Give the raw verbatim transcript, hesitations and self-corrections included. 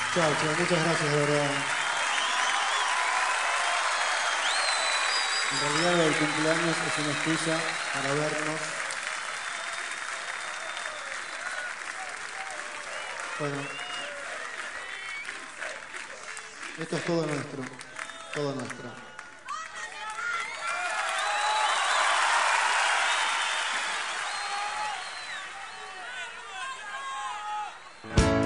Chao, chao, muchas gracias, de verdad. En realidad el cumpleaños es una excusa para vernos. Bueno, esto es todo nuestro, todo nuestro.